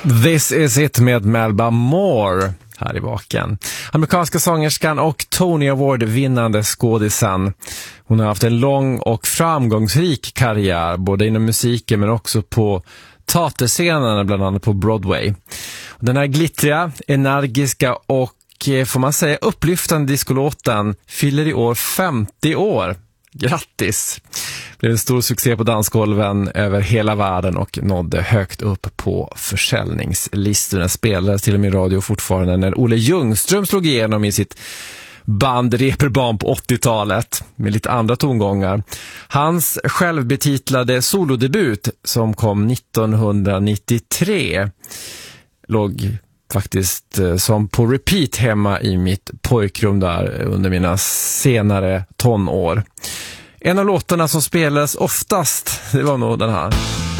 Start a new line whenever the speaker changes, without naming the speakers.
This is it med Melba Moore här i baken. Amerikanska sångerskan och Tony Award-vinnande skådisen. Hon har haft en lång och framgångsrik karriär både inom musiken men också på teaterscenerna, bland annat på Broadway. Den här glittriga, energiska och får man säga upplyftande diskolåten fyller i år 50 år. Grattis! Det blev en stor succé på dansgolven över hela världen och nådde högt upp på försäljningslistorna. Spelades till och med i radio fortfarande när Olle Ljungström slog igenom i sitt band Reeperbahn på 80-talet med lite andra tongångar. Hans självbetitlade solodebut som kom 1993 låg faktiskt som på repeat hemma i mitt pojkrum där under mina senare tonår. En av låtarna som spelades oftast, det var nog den här.